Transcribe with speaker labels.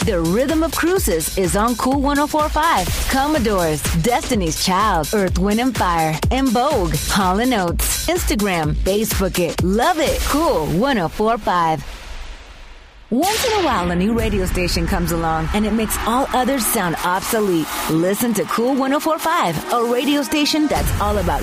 Speaker 1: The Rhythm of Cruises is on Cool 104.5. Commodores, Destiny's Child, Earth, Wind and Fire, and Vogue, Hall & Oates, Instagram, Facebook it, love it, Cool 104.5. Once in a while, a new radio station comes along and it makes all others sound obsolete. Listen to Cool 104.5, a radio station that's all about